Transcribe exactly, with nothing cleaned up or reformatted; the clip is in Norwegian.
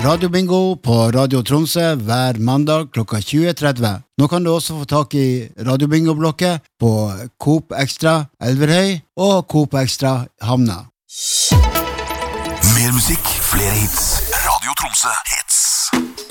Radio Bingo på Radio Tromsø hver mandag klokka tjue tretti. Nå kan du også få tak i Radio Bingo-blokket på Coop Extra Elverhøy og Coop Extra Hamna. Mer musikk, flere hits. Radio Tromsø.